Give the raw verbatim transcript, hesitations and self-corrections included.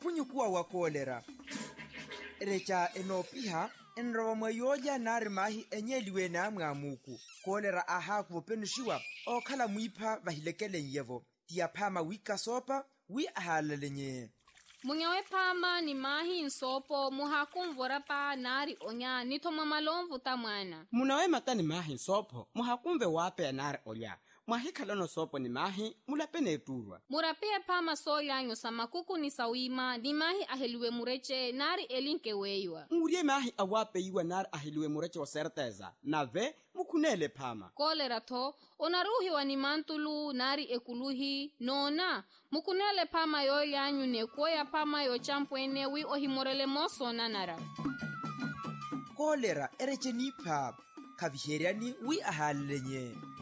opunyukuwa wa kolera recha enopiha enrowa mwayoja nari mahi enyeliwe na mwamuku kolera aha kupenishiwa okhala muipha vahilekele nyevo tia phama wika sopa wi ahalalenye munyawe phama ni mahi nsopo muhakumvora pa nari onya nithoma malomvu ta mwana munawe mata ni mahi nsopo muhakumve wape nari olya mwahikhalano sopo ni mahi mulapene eturwa murapihe phama solyanyo samakuku ni sawima ni mahi aheliwe mureche nari elinkeweyiwa nguriye mahi awapeiwa nari aheliwe mureche wa serteza nave mukhunele phama kolera tho onaruhiwa ni mantulu nari ekuluhi nona mukhunele phama yolyanyu nekuoya phama yochampwene wi ohimorele mosona nara kolera ereche nipha khaviheryani wi ahalalenye